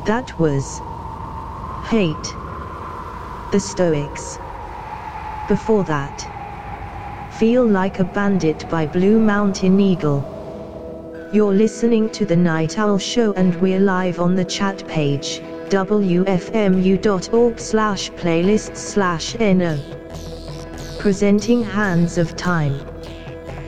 That was Hate, the Stoics. Before that, Feel Like a Bandit by Blue Mountain Eagle. You're listening to The Night Owl Show and we're live on the chat page, wfmu.org/playlists/no. Presenting Hands of Time.